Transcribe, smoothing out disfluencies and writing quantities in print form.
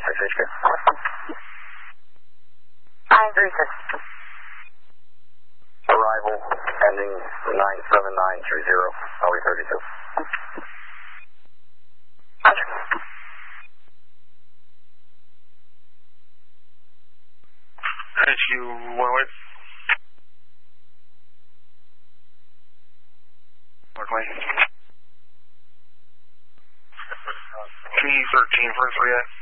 HQ. I agree, sir. Arrival ending 97930, Highway 32. HQ 108. Mark Lane. T13 for 3A.